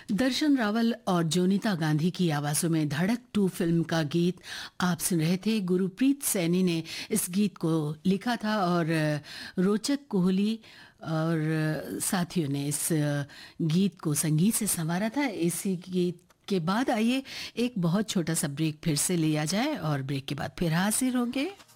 दर्शन रावल और जोनीता गांधी की आवाज़ों में धड़क 2 फिल्म का गीत आप सुन रहे थे। गुरप्रीत सैनी ने इस गीत को लिखा था और रोचक कोहली और साथियों ने इस गीत को संगीत से संवारा था। इसी गीत के बाद आइए एक बहुत छोटा सा ब्रेक फिर से लिया जाए और ब्रेक के बाद फिर हाजिर होंगे।